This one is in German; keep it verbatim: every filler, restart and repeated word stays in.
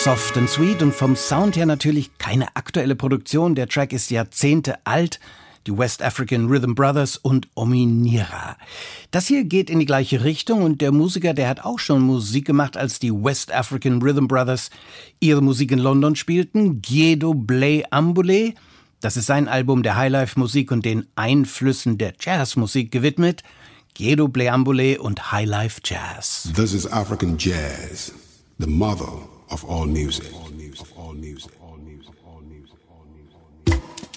Soft and Sweet und vom Sound her natürlich keine aktuelle Produktion. Der Track ist Jahrzehnte alt. Die West African Rhythm Brothers und Ominira. Das hier geht in die gleiche Richtung und der Musiker, der hat auch schon Musik gemacht, als die West African Rhythm Brothers ihre Musik in London spielten. Gyedo Blay Ambule. Das ist sein Album der Highlife-Musik und den Einflüssen der Jazzmusik gewidmet. Gyedo Blay Ambule und Highlife Jazz. This is African jazz, the mother of all music. Of all music.